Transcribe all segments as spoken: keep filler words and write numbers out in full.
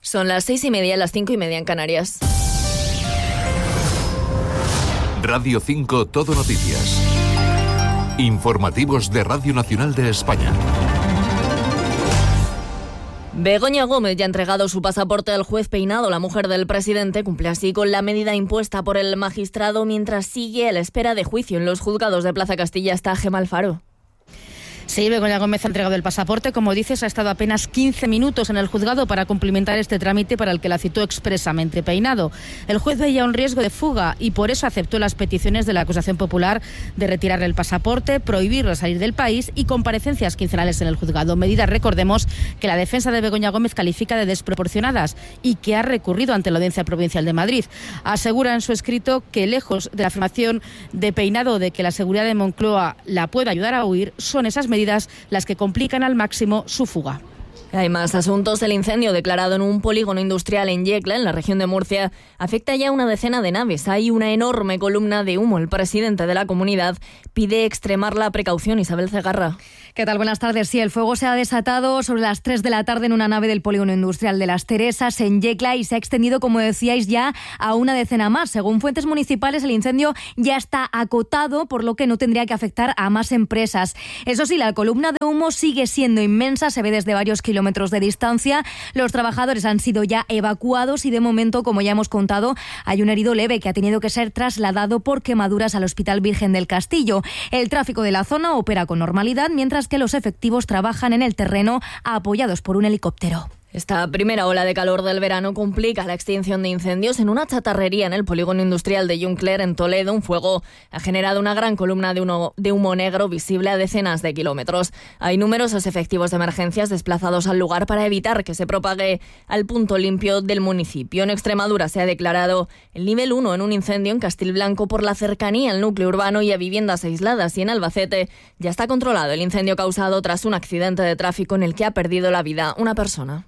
Son las seis y media, las cinco y media en Canarias. Radio cinco Todo Noticias. Informativos de Radio Nacional de España. Begoña Gómez ya ha entregado su pasaporte al juez Peinado. La mujer del presidente cumple así con la medida impuesta por el magistrado mientras sigue a la espera de juicio en los juzgados de Plaza Castilla. Está Gemma Alfaro. Sí, Begoña Gómez ha entregado el pasaporte. Como dices, ha estado apenas quince minutos en el juzgado para cumplimentar este trámite para el que la citó expresamente Peinado. El juez veía un riesgo de fuga y por eso aceptó las peticiones de la acusación popular de retirarle el pasaporte, prohibirlo salir del país y comparecencias quincenales en el juzgado. Medidas, recordemos, que la defensa de Begoña Gómez califica de desproporcionadas y que ha recurrido ante la Audiencia Provincial de Madrid. Asegura en su escrito que, lejos de la afirmación de Peinado de que la seguridad de Moncloa la pueda ayudar a huir, son esas medidas las que complican al máximo su fuga. Hay más asuntos. El incendio declarado en un polígono industrial en Yecla, en la región de Murcia, afecta ya a una decena de naves. Hay una enorme columna de humo. El presidente de la comunidad pide extremar la precaución. Isabel Cegarra. ¿Qué tal? Buenas tardes. Sí, el fuego se ha desatado sobre las tres de la tarde en una nave del polígono industrial de Las Teresas, en Yecla, y se ha extendido, como decíais, ya a una decena más. Según fuentes municipales, el incendio ya está acotado, por lo que no tendría que afectar a más empresas. Eso sí, la columna de humo sigue siendo inmensa, se ve desde varios kilómetros de distancia. Los trabajadores han sido ya evacuados y, de momento, como ya hemos contado, hay un herido leve que ha tenido que ser trasladado por quemaduras al Hospital Virgen del Castillo. El tráfico de la zona opera con normalidad, mientras que los efectivos trabajan en el terreno apoyados por un helicóptero. Esta primera ola de calor del verano complica la extinción de incendios en una chatarrería en el polígono industrial de Juncler, en Toledo. Un fuego ha generado una gran columna de humo, de humo negro visible a decenas de kilómetros. Hay numerosos efectivos de emergencias desplazados al lugar para evitar que se propague al punto limpio del municipio. En Extremadura se ha declarado el nivel uno en un incendio en Castilblanco por la cercanía al núcleo urbano y a viviendas aisladas, y en Albacete ya está controlado el incendio causado tras un accidente de tráfico en el que ha perdido la vida una persona.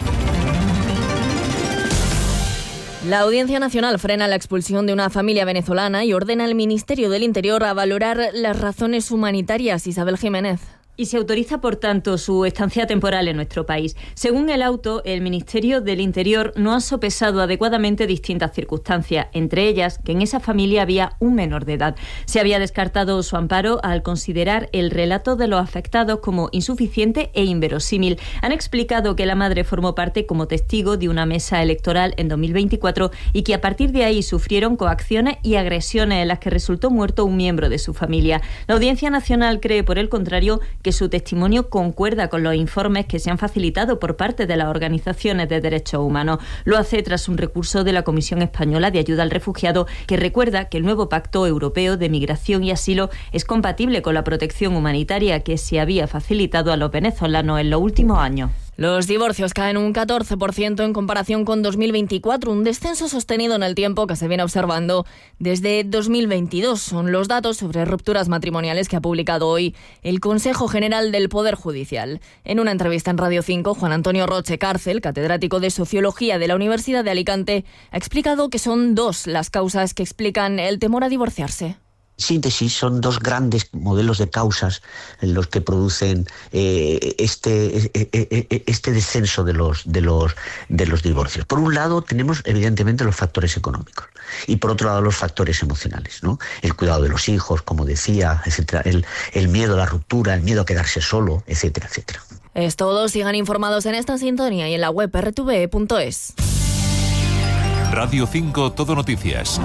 La Audiencia Nacional frena la expulsión de una familia venezolana y ordena al Ministerio del Interior a valorar las razones humanitarias. Isabel Jiménez. Y se autoriza, por tanto, su estancia temporal en nuestro país. Según el auto, el Ministerio del Interior no ha sopesado adecuadamente distintas circunstancias, entre ellas que en esa familia había un menor de edad. Se había descartado su amparo al considerar el relato de los afectados como insuficiente e inverosímil. Han explicado que la madre formó parte como testigo de una mesa electoral en dos mil veinticuatro y que a partir de ahí sufrieron coacciones y agresiones en las que resultó muerto un miembro de su familia. La Audiencia Nacional cree, por el contrario, que su testimonio concuerda con los informes que se han facilitado por parte de las organizaciones de derechos humanos. Lo hace tras un recurso de la Comisión Española de Ayuda al Refugiado, que recuerda que el nuevo Pacto Europeo de Migración y Asilo es compatible con la protección humanitaria que se había facilitado a los venezolanos en los últimos años. Los divorcios caen un catorce por ciento en comparación con dos mil veinticuatro, un descenso sostenido en el tiempo que se viene observando desde dos mil veintidós. Son los datos sobre rupturas matrimoniales que ha publicado hoy el Consejo General del Poder Judicial. En una entrevista en Radio cinco, Juan Antonio Roche Cárcel, catedrático de Sociología de la Universidad de Alicante, ha explicado que son dos las causas que explican el temor a divorciarse. Síntesis, son dos grandes modelos de causas en los que producen eh, este eh, este descenso de los de los de los divorcios. Por un lado tenemos evidentemente los factores económicos y por otro lado los factores emocionales, ¿no? El cuidado de los hijos, como decía, etcétera, el el miedo a la ruptura, el miedo a quedarse solo, etcétera, etcétera. Es todo. Sigan informados en esta sintonía y en la web erre te ve punto es. Radio cinco Todo Noticias.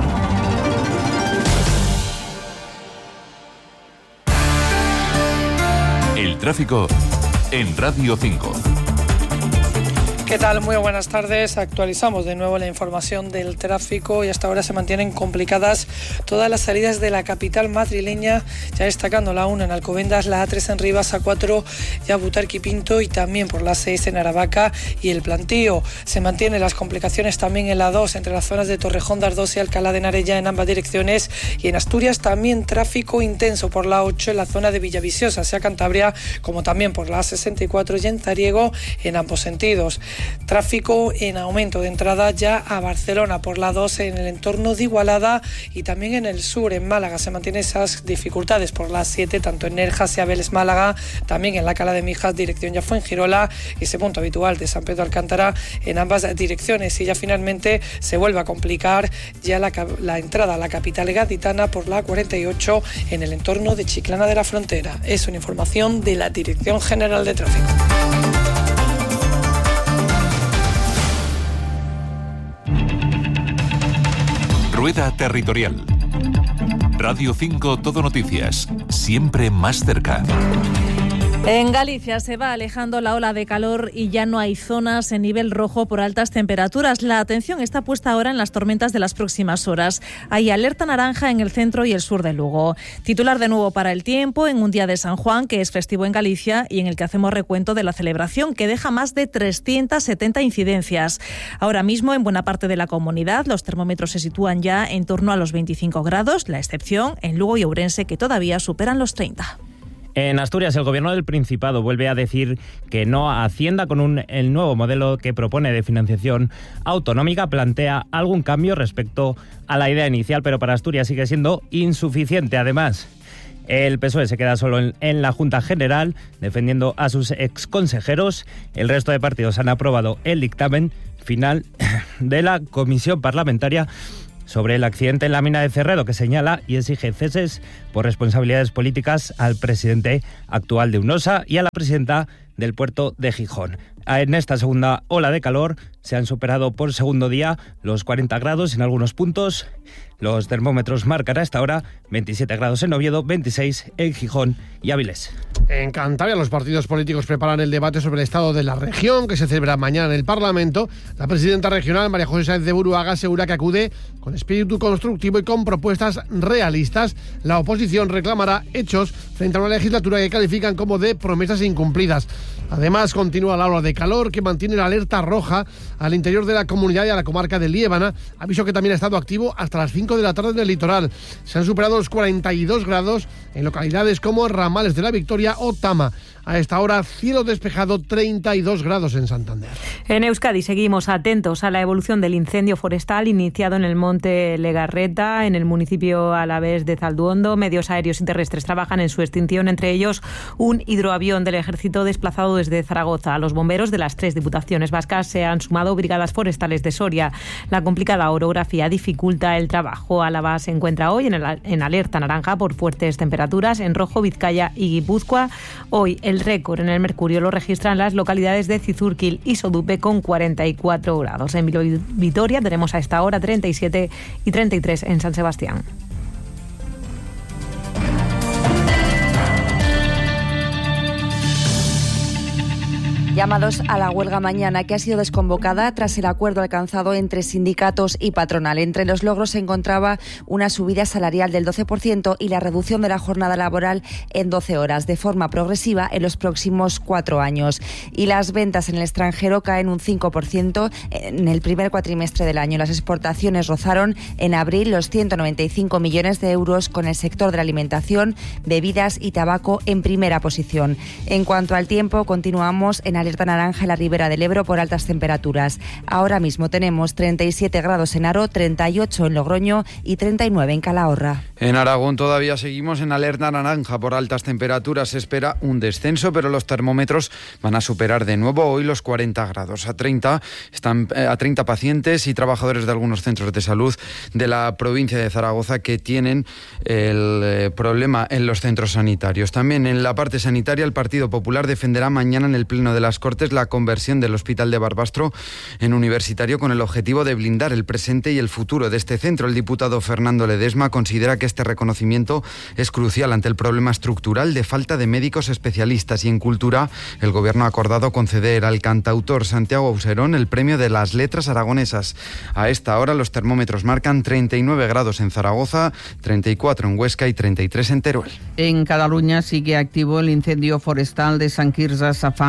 El tráfico en Radio cinco. ¿Qué tal? Muy buenas tardes. Actualizamos de nuevo la información del tráfico y hasta ahora se mantienen complicadas todas las salidas de la capital madrileña, ya destacando la uno en Alcobendas, la A tres en Rivas, A cuatro ya Butarque y Pinto y también por la seis en Aravaca y El Plantío. Se mantienen las complicaciones también en la dos entre las zonas de Torrejón de Ardoz y Alcalá de Henares en ambas direcciones, y en Asturias también tráfico intenso por la ocho en la zona de Villaviciosa hacia Cantabria, como también por la A sesenta y cuatro y en Zariego en ambos sentidos. Tráfico en aumento de entrada ya a Barcelona por la dos en el entorno de Igualada y también en el sur, en Málaga. Se mantienen esas dificultades por la siete, tanto en Nerja hacia Vélez Málaga, también en la Cala de Mijas, dirección ya Fuengirola, y ese punto habitual de San Pedro Alcántara en ambas direcciones. Y ya finalmente se vuelve a complicar ya la, la entrada a la capital gaditana por la cuarenta y ocho en el entorno de Chiclana de la Frontera. Es una información de la Dirección General de Tráfico. Rueda Territorial. Radio cinco Todo Noticias, siempre más cerca. En Galicia se va alejando la ola de calor y ya no hay zonas en nivel rojo por altas temperaturas. La atención está puesta ahora en las tormentas de las próximas horas. Hay alerta naranja en el centro y el sur de Lugo. Titular de nuevo para el tiempo en un día de San Juan, que es festivo en Galicia y en el que hacemos recuento de la celebración, que deja más de trescientas setenta incidencias. Ahora mismo, en buena parte de la comunidad, los termómetros se sitúan ya en torno a los veinticinco grados, la excepción en Lugo y Ourense, que todavía superan los treinta. En Asturias, el Gobierno del Principado vuelve a decir que no a Hacienda con un, el nuevo modelo que propone de financiación autonómica. Plantea algún cambio respecto a la idea inicial, pero para Asturias sigue siendo insuficiente. Además, el P S O E se queda solo en, en la Junta General, defendiendo a sus exconsejeros. El resto de partidos han aprobado el dictamen final de la Comisión Parlamentaria sobre el accidente en la mina de Cerredo, que señala y exige ceses por responsabilidades políticas al presidente actual de UNOSA y a la presidenta del puerto de Gijón. En esta segunda ola de calor se han superado por segundo día los cuarenta grados en algunos puntos. Los termómetros marcan a esta hora veintisiete grados en Oviedo, veintiséis en Gijón y Áviles. En Cantabria, los partidos políticos preparan el debate sobre el estado de la región, que se celebra mañana en el Parlamento. La presidenta regional, María José Sáenz de Buruaga, asegura que acude con espíritu constructivo y con propuestas realistas. La oposición reclamará hechos frente a una legislatura que califican como de promesas incumplidas. Además, continúa la ola de calor que mantiene la alerta roja al interior de la comunidad y a la comarca de Liébana, aviso que también ha estado activo hasta las cinco de la tarde en el litoral. Se han superado los cuarenta y dos grados en localidades como Ramales de la Victoria o Tama. A esta hora, cielo despejado, treinta y dos grados en Santander. En Euskadi seguimos atentos a la evolución del incendio forestal iniciado en el monte Legarreta, en el municipio alavés de Zalduondo. Medios aéreos y terrestres trabajan en su extinción, entre ellos un hidroavión del Ejército desplazado desde Zaragoza. A los bomberos de las tres diputaciones vascas se han sumado brigadas forestales de Soria. La complicada orografía dificulta el trabajo. Álava se encuentra hoy en, el, en alerta naranja por fuertes temperaturas, en rojo Vizcaya y Guipúzcoa. Hoy el récord en el mercurio lo registran las localidades de Cizurquil y Sodupe con cuarenta y cuatro grados. En Vitoria tenemos a esta hora treinta y siete y treinta y tres en San Sebastián. Llamados a la huelga mañana, que ha sido desconvocada tras el acuerdo alcanzado entre sindicatos y patronal. Entre los logros se encontraba una subida salarial del doce por ciento y la reducción de la jornada laboral en doce horas, de forma progresiva en los próximos cuatro años. Y las ventas en el extranjero caen un cinco por ciento en el primer cuatrimestre del año. Las exportaciones rozaron en abril los ciento noventa y cinco millones de euros, con el sector de la alimentación, bebidas y tabaco en primera posición. En cuanto al tiempo, continuamos en alerta naranja en la Ribera del Ebro por altas temperaturas. Ahora mismo tenemos treinta y siete grados en Haro, treinta y ocho en Logroño y treinta y nueve en Calahorra. En Aragón todavía seguimos en alerta naranja por altas temperaturas. Se espera un descenso, pero los termómetros van a superar de nuevo hoy los cuarenta grados. A treinta están a treinta pacientes y trabajadores de algunos centros de salud de la provincia de Zaragoza que tienen el eh, problema en los centros sanitarios. También en la parte sanitaria, el Partido Popular defenderá mañana en el Pleno de las Cortes la conversión del Hospital de Barbastro en universitario, con el objetivo de blindar el presente y el futuro de este centro. El diputado Fernando Ledesma considera que este reconocimiento es crucial ante el problema estructural de falta de médicos especialistas. Y en cultura, el Gobierno ha acordado conceder al cantautor Santiago Auserón el Premio de las Letras Aragonesas. A esta hora los termómetros marcan treinta y nueve grados en Zaragoza, treinta y cuatro en Huesca y treinta y tres en Teruel. En Cataluña sigue activo el incendio forestal de Sant Quirze Safaja en Barcelona.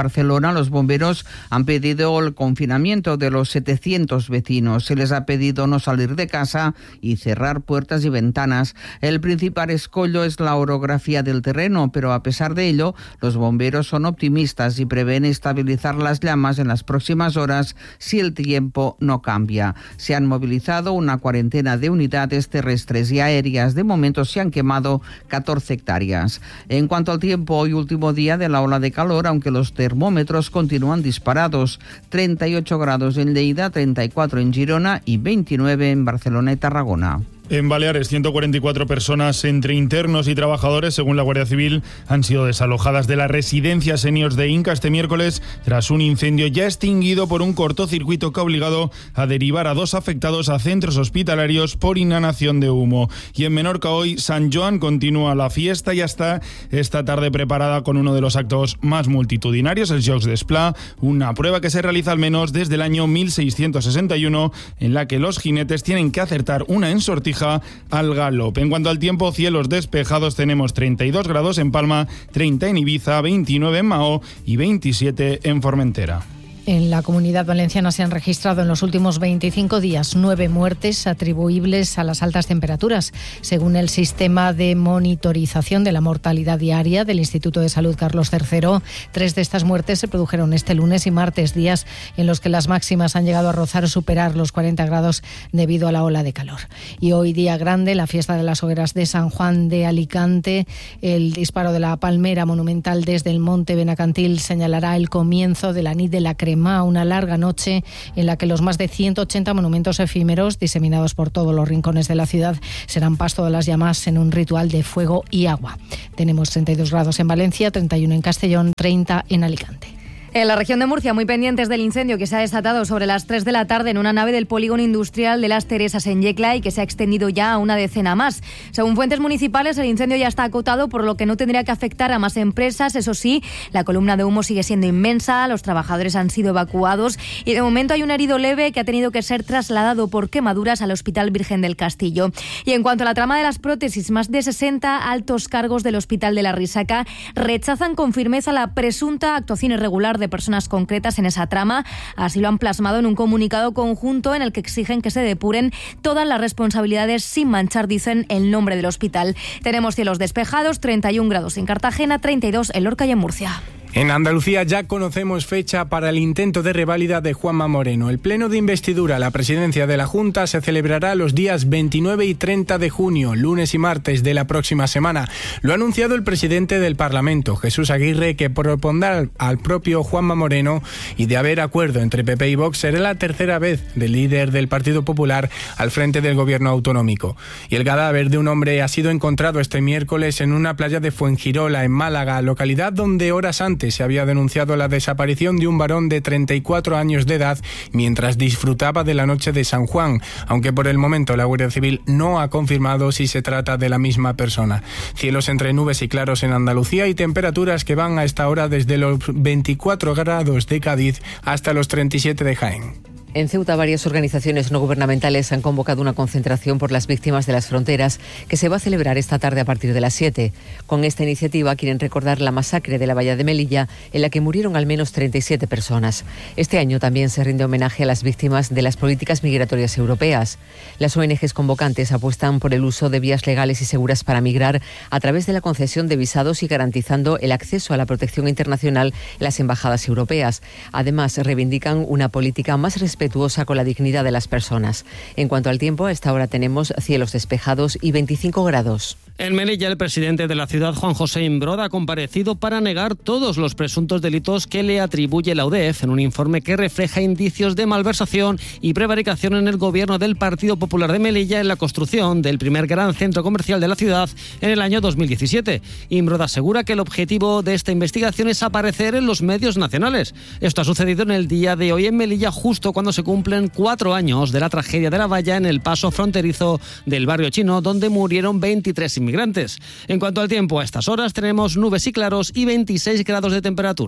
Barcelona, los bomberos han pedido el confinamiento de los setecientos vecinos. Se les ha pedido no salir de casa y cerrar puertas y ventanas. El principal escollo es la orografía del terreno, pero a pesar de ello, los bomberos son optimistas y prevén estabilizar las llamas en las próximas horas si el tiempo no cambia. Se han movilizado una cuarentena de unidades terrestres y aéreas. De momento se han quemado catorce hectáreas. En cuanto al tiempo, hoy último día de la ola de calor, aunque los termómetros continúan disparados. treinta y ocho grados en Lleida, treinta y cuatro en Girona y veintinueve en Barcelona y Tarragona. En Baleares, ciento cuarenta y cuatro personas, entre internos y trabajadores, según la Guardia Civil, han sido desalojadas de la residencia seniors de Inca este miércoles tras un incendio ya extinguido por un cortocircuito que ha obligado a derivar a dos afectados a centros hospitalarios por inhalación de humo. Y en Menorca hoy, San Joan continúa la fiesta y está esta tarde preparada con uno de los actos más multitudinarios, el Jocs d'Esplà, una prueba que se realiza al menos desde el año mil seiscientos sesenta y uno, en la que los jinetes tienen que acertar una ensortija al galope. En cuanto al tiempo, cielos despejados, tenemos treinta y dos grados en Palma, treinta en Ibiza, veintinueve en Mahó y veintisiete en Formentera. En la Comunidad Valenciana se han registrado en los últimos veinticinco días nueve muertes atribuibles a las altas temperaturas. Según el sistema de monitorización de la mortalidad diaria del Instituto de Salud Carlos tercero, tres de estas muertes se produjeron este lunes y martes, días en los que las máximas han llegado a rozar o superar los cuarenta grados debido a la ola de calor. Y hoy, día grande, la fiesta de las hogueras de San Juan de Alicante, el disparo de la palmera monumental desde el Monte Benacantil señalará el comienzo de la Nit de la Crema, una larga noche en la que los más de ciento ochenta monumentos efímeros diseminados por todos los rincones de la ciudad serán pasto de las llamas en un ritual de fuego y agua. Tenemos treinta y dos grados en Valencia, treinta y uno en Castellón, treinta en Alicante. En la región de Murcia, muy pendientes del incendio que se ha desatado sobre las tres de la tarde en una nave del polígono industrial de Las Teresas en Yecla y que se ha extendido ya a una decena más. Según fuentes municipales, el incendio ya está acotado, por lo que no tendría que afectar a más empresas. Eso sí, la columna de humo sigue siendo inmensa, los trabajadores han sido evacuados y de momento hay un herido leve que ha tenido que ser trasladado por quemaduras al Hospital Virgen del Castillo. Y en cuanto a la trama de las prótesis, más de sesenta altos cargos del Hospital de la Risaca rechazan con firmeza la presunta actuación irregular de de personas concretas en esa trama. Así lo han plasmado en un comunicado conjunto en el que exigen que se depuren todas las responsabilidades sin manchar, dicen, el nombre del hospital. Tenemos cielos despejados, treinta y un grados en Cartagena, treinta y dos en Lorca y en Murcia. En Andalucía ya conocemos fecha para el intento de reválida de Juanma Moreno. El pleno de investidura a la presidencia de la Junta se celebrará los días veintinueve y treinta de junio, lunes y martes de la próxima semana. Lo ha anunciado el presidente del Parlamento, Jesús Aguirre, que propondrá al propio Juanma Moreno, y de haber acuerdo entre P P y Vox será la tercera vez del líder del Partido Popular al frente del gobierno autonómico. Y el cadáver de un hombre ha sido encontrado este miércoles en una playa de Fuengirola, en Málaga, localidad donde horas antes se había denunciado la desaparición de un varón de treinta y cuatro años de edad mientras disfrutaba de la noche de San Juan, aunque por el momento la Guardia Civil no ha confirmado si se trata de la misma persona. Cielos entre nubes y claros en Andalucía y temperaturas que van a esta hora desde los veinticuatro grados de Cádiz hasta los treinta y siete de Jaén. En Ceuta, varias organizaciones no gubernamentales han convocado una concentración por las víctimas de las fronteras que se va a celebrar esta tarde a partir de las siete. Con esta iniciativa quieren recordar la masacre de la valla de Melilla, en la que murieron al menos treinta y siete personas. Este año también se rinde homenaje a las víctimas de las políticas migratorias europeas. Las O N Ges convocantes apuestan por el uso de vías legales y seguras para migrar a través de la concesión de visados y garantizando el acceso a la protección internacional en las embajadas europeas. Además, reivindican una política más respetuosa con la dignidad de las personas. En cuanto al tiempo, a esta hora tenemos cielos despejados y veinticinco grados. En Melilla, el presidente de la ciudad, Juan José Imbroda, ha comparecido para negar todos los presuntos delitos que le atribuye la U D E F en un informe que refleja indicios de malversación y prevaricación en el gobierno del Partido Popular de Melilla en la construcción del primer gran centro comercial de la ciudad en el año dos mil diecisiete. Imbroda asegura que el objetivo de esta investigación es aparecer en los medios nacionales. Esto ha sucedido en el día de hoy en Melilla, justo cuando se cumplen cuatro años de la tragedia de la valla en el paso fronterizo del barrio chino, donde murieron veintitrés inmigrantes. En cuanto al tiempo, a estas horas tenemos nubes y claros y veintiséis grados de temperatura.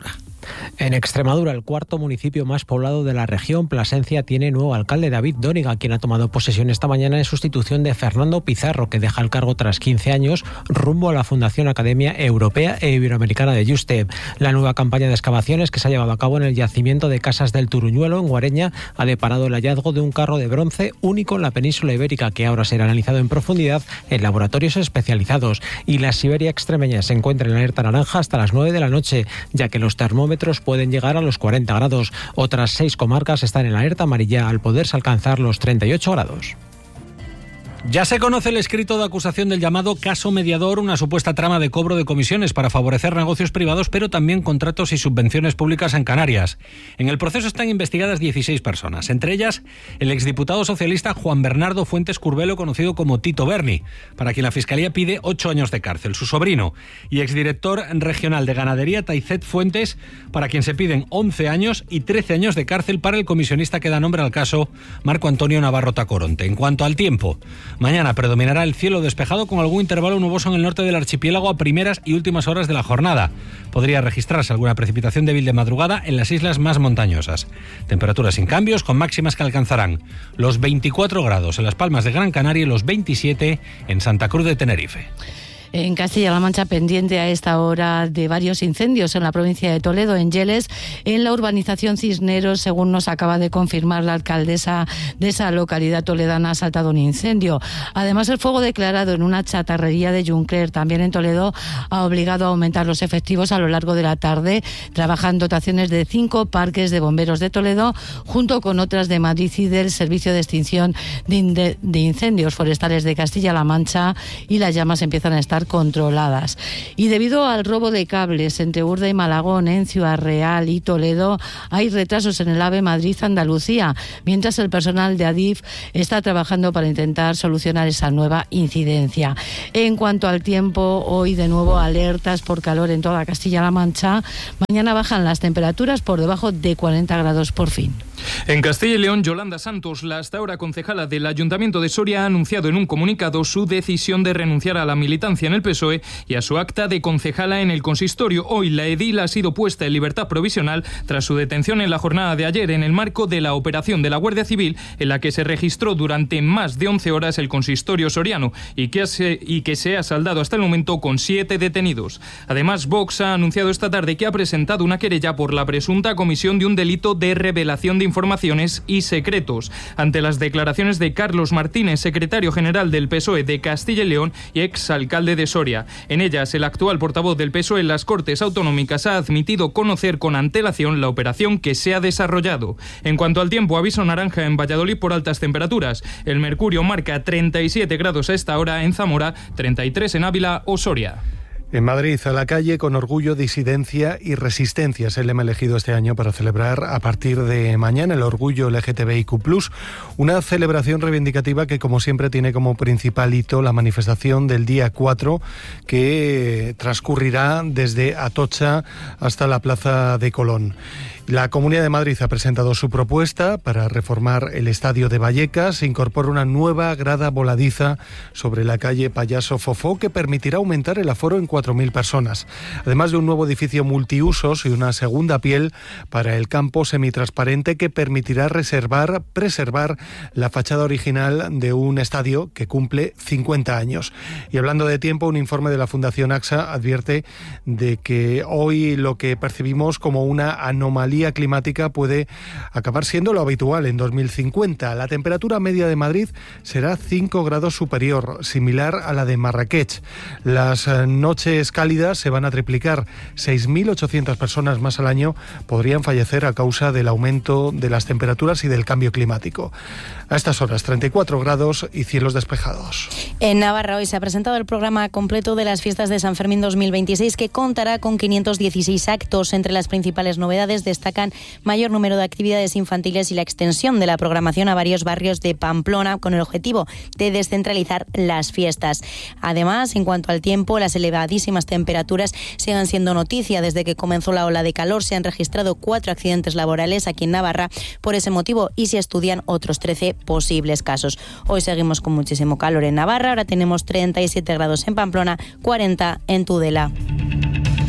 En Extremadura, el cuarto municipio más poblado de la región, Plasencia, tiene nuevo alcalde, David Dóniga, quien ha tomado posesión esta mañana en sustitución de Fernando Pizarro, que deja el cargo tras quince años rumbo a la Fundación Academia Europea e Iberoamericana de Yuste. La nueva campaña de excavaciones que se ha llevado a cabo en el yacimiento de Casas del Turuñuelo, en Guareña, ha deparado el hallazgo de un carro de bronce único en la península ibérica, que ahora será analizado en profundidad en laboratorios especializados. Y la Siberia extremeña se encuentra en alerta naranja hasta las nueve de la noche, ya que los termómetros pueden llegar a los cuarenta grados. Otras seis comarcas están en alerta amarilla al poderse alcanzar los treinta y ocho grados. Ya se conoce el escrito de acusación del llamado caso mediador, una supuesta trama de cobro de comisiones para favorecer negocios privados, pero también contratos y subvenciones públicas en Canarias. En el proceso están investigadas dieciséis personas, entre ellas el exdiputado socialista Juan Bernardo Fuentes Curbelo, conocido como Tito Berni, para quien la Fiscalía pide ocho años de cárcel, su sobrino, y exdirector regional de Ganadería Taizet Fuentes, para quien se piden once años y trece años de cárcel para el comisionista que da nombre al caso, Marco Antonio Navarro Tacoronte. En cuanto al tiempo, mañana predominará el cielo despejado con algún intervalo nuboso en el norte del archipiélago a primeras y últimas horas de la jornada. Podría registrarse alguna precipitación débil de madrugada en las islas más montañosas. Temperaturas sin cambios, con máximas que alcanzarán los veinticuatro grados en Las Palmas de Gran Canaria y los veintisiete en Santa Cruz de Tenerife. En Castilla-La Mancha, pendiente a esta hora de varios incendios en la provincia de Toledo, en Yeles, en la urbanización Cisneros, según nos acaba de confirmar la alcaldesa de esa localidad toledana, ha saltado un incendio. Además, el fuego declarado en una chatarrería de Juncler, también en Toledo, ha obligado a aumentar los efectivos a lo largo de la tarde. Trabajan dotaciones de cinco parques de bomberos de Toledo, junto con otras de Madrid y del Servicio de Extinción de, de Incendios Forestales de Castilla-La Mancha, y las llamas empiezan a estar controladas. Y debido al robo de cables entre Urda y Malagón, en Ciudad Real y Toledo, hay retrasos en el AVE Madrid-Andalucía, mientras el personal de Adif está trabajando para intentar solucionar esa nueva incidencia. En cuanto al tiempo, hoy de nuevo alertas por calor en toda Castilla-La Mancha. Mañana bajan las temperaturas por debajo de cuarenta grados por fin. En Castilla y León, Yolanda Santos, la hasta ahora concejala del Ayuntamiento de Soria, ha anunciado en un comunicado su decisión de renunciar a la militancia en el P S O E y a su acta de concejala en el consistorio. Hoy la edil ha sido puesta en libertad provisional tras su detención en la jornada de ayer en el marco de la operación de la Guardia Civil, en la que se registró durante más de once horas el consistorio soriano y que, se, y que se ha saldado hasta el momento con siete detenidos. Además, Vox ha anunciado esta tarde que ha presentado una querella por la presunta comisión de un delito de revelación de informaciones y secretos, ante las declaraciones de Carlos Martínez, secretario general del P S O E de Castilla y León y exalcalde de Soria. En ellas, el actual portavoz del P S O E en las Cortes Autonómicas ha admitido conocer con antelación la operación que se ha desarrollado. En cuanto al tiempo, aviso naranja en Valladolid por altas temperaturas. El mercurio marca treinta y siete grados a esta hora en Zamora, treinta y tres en Ávila o Soria. En Madrid, a la calle con orgullo, disidencia y resistencia. Es el lema elegido este año para celebrar a partir de mañana el Orgullo L G T B I Q plus, una celebración reivindicativa que, como siempre, tiene como principal hito la manifestación del día cuatro, que transcurrirá desde Atocha hasta la Plaza de Colón. La Comunidad de Madrid ha presentado su propuesta para reformar el estadio de Vallecas. Se incorpora una nueva grada voladiza sobre la calle Payaso Fofó que permitirá aumentar el aforo en cuatro mil personas. Además de un nuevo edificio multiusos y una segunda piel para el campo semitransparente que permitirá reservar, preservar la fachada original de un estadio que cumple cincuenta años. Y hablando de tiempo, un informe de la Fundación AXA advierte de que hoy lo que percibimos como una anomalía climática puede acabar siendo lo habitual en dos mil cincuenta. La temperatura media de Madrid será cinco grados superior, similar a la de Marrakech. Las noches cálidas se van a triplicar. seis mil ochocientas personas más al año podrían fallecer a causa del aumento de las temperaturas y del cambio climático. A estas horas, treinta y cuatro grados y cielos despejados. En Navarra hoy se ha presentado el programa completo de las fiestas de San Fermín dos mil veintiséis, que contará con quinientos dieciséis actos. Entre las principales novedades destacan mayor número de actividades infantiles y la extensión de la programación a varios barrios de Pamplona, con el objetivo de descentralizar las fiestas. Además, en cuanto al tiempo, las elevadísimas temperaturas siguen siendo noticia. Desde que comenzó la ola de calor se han registrado cuatro accidentes laborales aquí en Navarra por ese motivo y se estudian otros trece posibles casos. Hoy seguimos con muchísimo calor en Navarra. Ahora tenemos treinta y siete grados en Pamplona, cuarenta en Tudela.